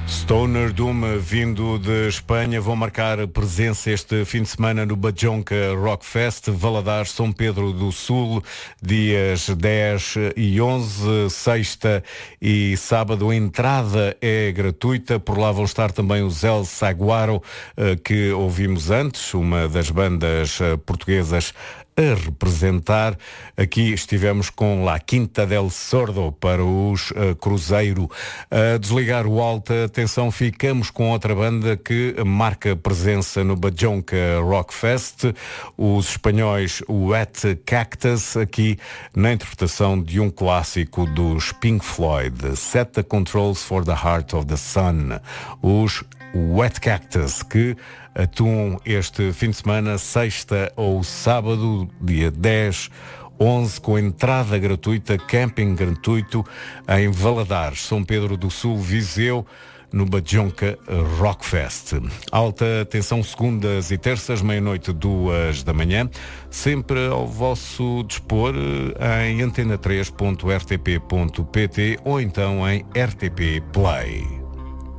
Stoner Doom, vindo de Espanha, vão marcar presença este fim de semana no Bajonca Rock Fest, Valadares, São Pedro do Sul, dias 10 e 11, sexta e sábado. A entrada é gratuita, por lá vão estar também os El Saguaro, que ouvimos antes, uma das bandas portuguesas a representar. Aqui estivemos com La Quinta del Sordo para os Cruzeiro. A desligar o alta, atenção, ficamos com outra banda que marca presença no Bajonca Rock Fest, os espanhóis Wet Cactus, aqui na interpretação de um clássico dos Pink Floyd, Set the Controls for the Heart of the Sun. Os Wet Cactus, que atuam este fim de semana, sexta ou sábado, dia 10, 11, com entrada gratuita, camping gratuito em Valadares, São Pedro do Sul, Viseu, no Bajonca Rock Fest. Alta atenção, segundas e terças, meia-noite, 2 da manhã, sempre ao vosso dispor em antena3.rtp.pt ou então em RTP Play.